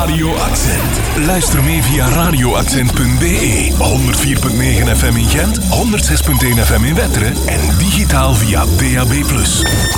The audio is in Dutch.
Radio Accent. Luister mee via radioaccent.be. 104.9 FM in Gent, 106.1 FM in Wetteren en digitaal via DAB+.